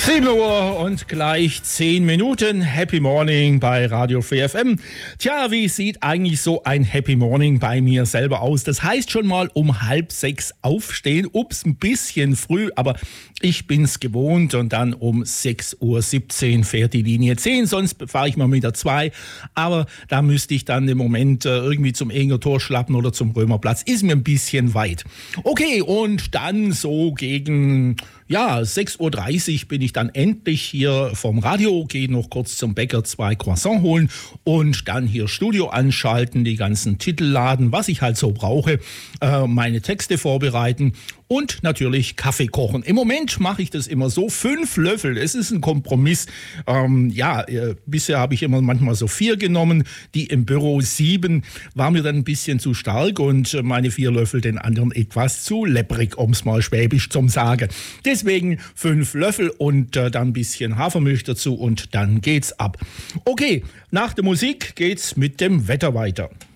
7 Uhr und gleich 10 Minuten. Happy Morning bei Radio Free FM. Tja, wie sieht eigentlich so ein Happy Morning bei mir selber aus? Das heißt schon mal um 5:30 aufstehen. Ups, ein bisschen früh, aber ich bin's gewohnt. Und dann um 6:17 Uhr fährt die Linie 10. Sonst fahre ich mal mit der 2. Aber da müsste ich dann im Moment irgendwie zum Enger Tor schlappen oder zum Römerplatz. Ist mir ein bisschen weit. Okay, und dann so gegen 6:30 Uhr bin ich dann endlich hier vom Radio, gehe noch kurz zum Bäcker 2 Croissants holen und dann hier Studio anschalten, die ganzen Titel laden, was ich halt so brauche, meine Texte vorbereiten und natürlich Kaffee kochen. Im Moment mache ich das immer so, 5 Löffel, es ist ein Kompromiss. Bisher habe ich immer manchmal so 4 genommen, die im Büro 7 war mir dann ein bisschen zu stark und meine 4 Löffel den anderen etwas zu lepprig, um es mal schwäbisch zu sagen. Deswegen 5 Löffel und dann ein bisschen Hafermilch dazu und dann geht's ab. Okay, nach der Musik geht's mit dem Wetter weiter.